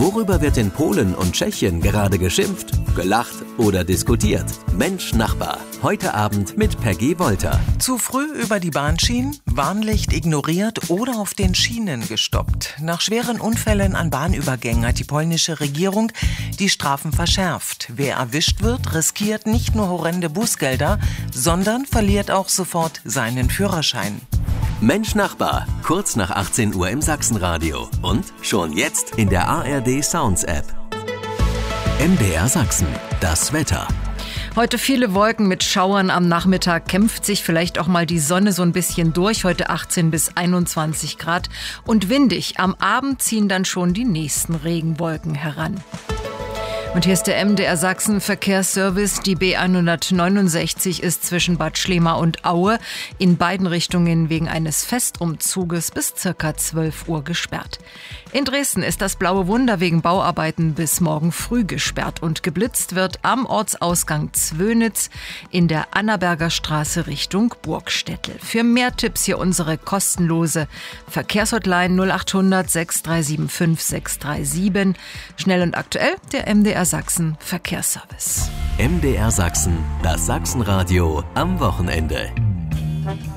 Worüber wird in Polen und Tschechien gerade geschimpft, gelacht oder diskutiert? Mensch Nachbar. Heute Abend mit Peggy Wolter. Zu früh über die Bahnschienen, Warnlicht ignoriert oder auf den Schienen gestoppt. Nach schweren Unfällen an Bahnübergängen hat die polnische Regierung die Strafen verschärft. Wer erwischt wird, riskiert nicht nur horrende Bußgelder, sondern verliert auch sofort seinen Führerschein. Mensch Nachbar, kurz nach 18 Uhr im Sachsenradio und schon jetzt in der ARD Sounds App. MDR Sachsen, das Wetter. Heute viele Wolken mit Schauern am Nachmittag, kämpft sich vielleicht auch mal die Sonne so ein bisschen durch. Heute 18 bis 21 Grad und windig. Am Abend ziehen dann schon die nächsten Regenwolken heran. Und hier ist der MDR Sachsen Verkehrsservice. Die B169 ist zwischen Bad Schlema und Aue in beiden Richtungen wegen eines Festumzuges bis ca. 12 Uhr gesperrt. In Dresden ist das Blaue Wunder wegen Bauarbeiten bis morgen früh gesperrt und geblitzt wird am Ortsausgang Zwönitz in der Annaberger Straße Richtung Burgstädtel. Für mehr Tipps hier unsere kostenlose Verkehrshotline 0800 6375 637. Schnell und aktuell der MDR Sachsen Verkehrsservice. MDR Sachsen, das Sachsenradio am Wochenende.